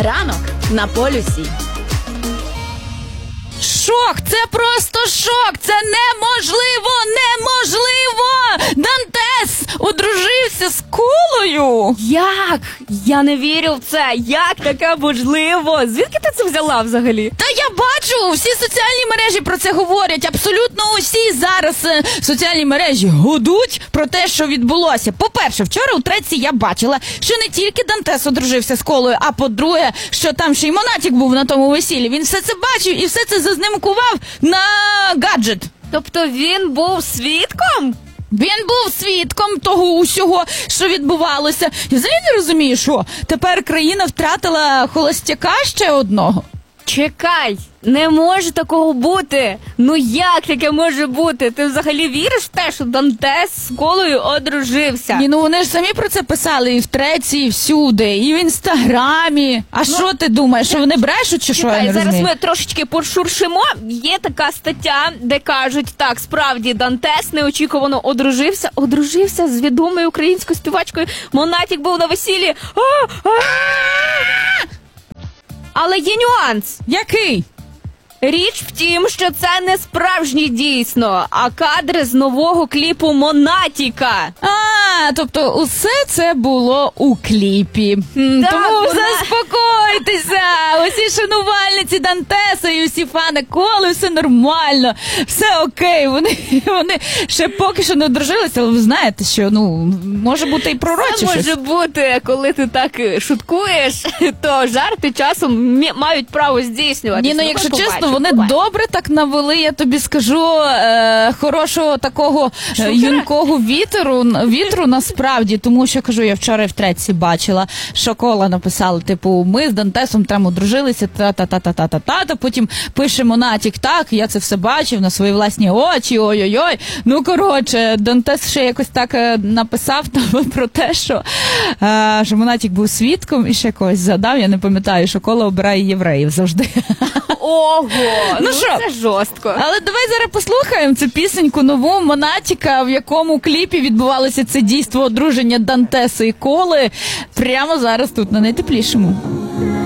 Ранок на полюсі. Шок! Це просто шок! Це неможливо! Неможливо! Дантес одружився з Колою! Як? Я не вірю в це! Як таке можливо? Звідки ти це взяла взагалі? Та я бачу! Всі соціальні мережі про це говорять. Абсолютно усі зараз соціальні мережі гудуть про те, що відбулося. По-перше, вчора у треці я бачила, що не тільки Дантес одружився з Колою, а по-друге, що там ще й Монатік був на тому весіллі. Він все це бачив і все це зазнимкував на гаджет. Тобто він був свідком? Він був свідком того усього, що відбувалося. Я взагалі не розумію, що тепер країна втратила холостяка ще одного. Чекай, не може такого бути. Ну як таке може бути? Ти взагалі віриш в те, що Дантес з Колою одружився? Ні, ну вони ж самі про це писали і в треці, і всюди, і в Інстаграмі. А що ти думаєш, що вони брешуть чи що? Я не зараз розумію. ми трошечки пошуршимо. Є така стаття, де кажуть, так, справді, Дантес неочікувано одружився з відомою українською співачкою. Монатік був на весіллі. Але є нюанс. Який? Річ в тім, що це не справжнє дійсно, а кадри з нового кліпу Монатіка. Тобто усе це було у кліпі. Тому заспокойтеся! Усі шанувальниці Дантеса і усі фани Коли, все нормально, все окей. Вони ще поки що не одружилися, але ви знаєте, що може бути і пророче щось. Може бути, коли ти так шуткуєш, то жарти часом мають право здійснюватися. Ні, якщо чесно, вони добре так навели, я тобі скажу, хорошого такого юнкого вітру насправді, тому що, кажу, я вчора в треці бачила, що Кола написала, типу, ми з Дантесом там одружилися, та-та-та-та-та-та, потім пише Монатік, так, я це все бачив на свої власні очі, ой-ой-ой. Ну, коротше, Дантес ще якось так написав там про те, що Монатік був свідком і ще когось згадав, я не пам'ятаю, що Кола обирає євреїв завжди. Ого, що? Це жорстко. Але давай зараз послухаємо цю пісеньку нову Монатіка, в якому кліпі відбувалося це дійство одруження Дантеса і Коли. Прямо зараз тут, на найтеплішому.